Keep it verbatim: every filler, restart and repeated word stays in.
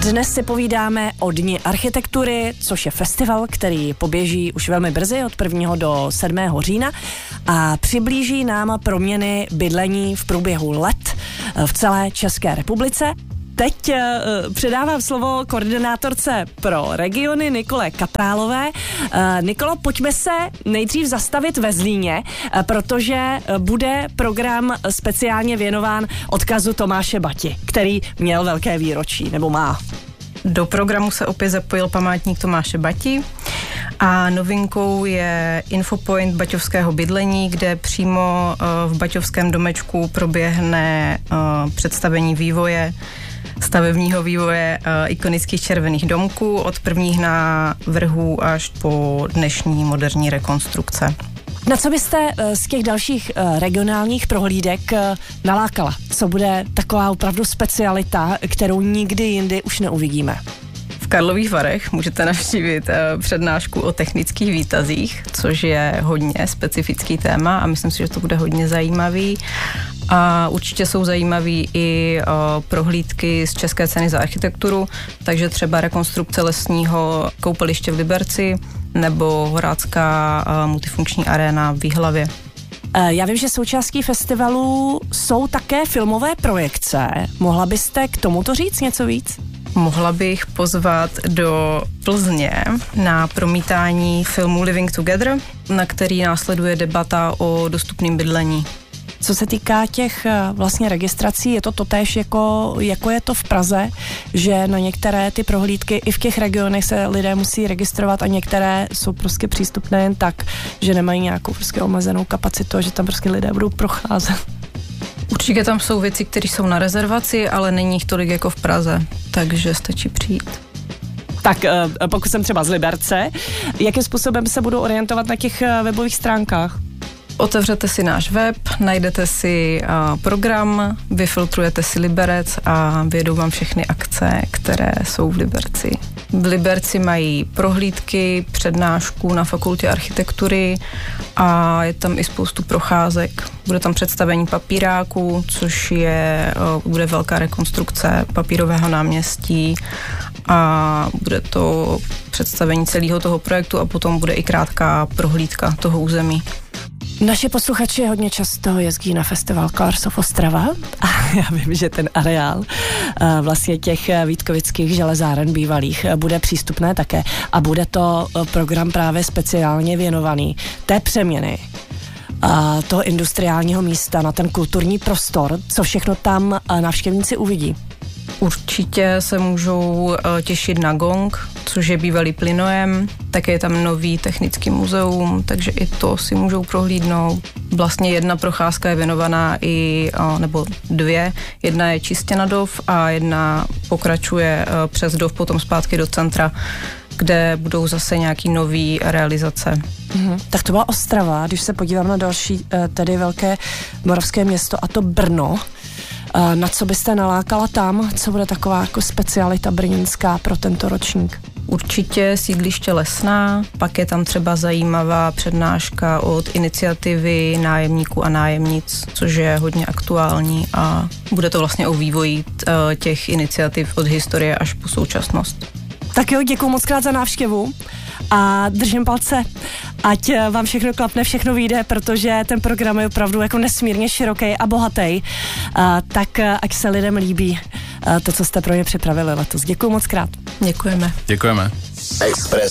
Dnes si povídáme o Dni architektury, což je festival, který poběží už velmi brzy od prvního do sedmého října a přiblíží nám proměny bydlení v průběhu let v celé České republice. Teď uh, předávám slovo koordinátorce pro regiony Nikole Kaprálové. Uh, Nikolo, pojďme se nejdřív zastavit ve Zlíně, uh, protože bude program speciálně věnován odkazu Tomáše Bati, který měl velké výročí, nebo má. Do programu se opět zapojil památník Tomáše Bati a novinkou je infopoint baťovského bydlení, kde přímo uh, v baťovském domečku proběhne uh, představení vývoje stavebního vývoje uh, ikonických červených domků od prvních návrhů až po dnešní moderní rekonstrukce. Na co byste uh, z těch dalších uh, regionálních prohlídek uh, nalákala? Co bude taková opravdu specialita, kterou nikdy jindy už neuvidíme? V Karlových Varech můžete navštívit uh, přednášku o technických výtazích, což je hodně specifický téma a myslím si, že to bude hodně zajímavý. A určitě jsou zajímavý i uh, prohlídky z České ceny za architekturu, takže třeba rekonstrukce lesního koupaliště v Liberci nebo Horácká uh, multifunkční aréna v Jihlavě. Já vím, že součástí festivalu jsou také filmové projekce. Mohla byste k tomuto říct něco víc? Mohla bych pozvat do Plzně na promítání filmu Living Together, na který následuje debata o dostupném bydlení. Co se týká těch vlastně registrací, je to totéž jako, jako je to v Praze, že na některé ty prohlídky i v těch regionech se lidé musí registrovat a některé jsou prostě přístupné jen tak, že nemají nějakou prostě omezenou kapacitu a že tam prostě lidé budou procházet. Určitě tam jsou věci, které jsou na rezervaci, ale není jich tolik jako v Praze, takže stačí přijít. Tak pokud jsem třeba z Liberce, jakým způsobem se budu orientovat na těch webových stránkách? Otevřete si náš web, najdete si uh, program, vyfiltrujete si Liberec a vyjedou vám všechny akce, které jsou v Liberci. V Liberci mají prohlídky, přednášku na fakultě architektury a je tam i spoustu procházek. Bude tam představení papíráku, což je, uh, bude velká rekonstrukce papírového náměstí a bude to představení celého toho projektu a potom bude i krátká prohlídka toho území. Naši posluchači hodně často jezdí na festival Colors of Ostrava a já vím, že ten areál vlastně těch vítkovických železáren bývalých bude přístupné také a bude to program právě speciálně věnovaný té přeměny toho industriálního místa na ten kulturní prostor, co všechno tam návštěvníci uvidí. Určitě se můžou těšit na Gong, což je bývalý Plynoem, také je tam nový technický muzeum, takže i to si můžou prohlídnout. Vlastně jedna procházka je věnovaná i, nebo dvě, jedna je čistě na Dov a jedna pokračuje přes Dov potom zpátky do centra, kde budou zase nějaký nový realizace. Mhm. Tak to byla Ostrava, když se podívám na další tedy velké moravské město a to Brno. Na co byste nalákala tam? Co bude taková jako specialita brněnská pro tento ročník? Určitě sídliště Lesná, pak je tam třeba zajímavá přednáška od iniciativy nájemníků a nájemnic, což je hodně aktuální a bude to vlastně o vývoji těch iniciativ od historie až po současnost. Tak jo, děkuju moc krát za návštěvu a držím palce, ať vám všechno klapne, všechno vyjde, protože ten program je opravdu jako nesmírně široký a bohatý, tak ať se lidem líbí to, co jste pro ně připravili letos. Děkuju moc krát. Děkujeme. Děkujeme. Express.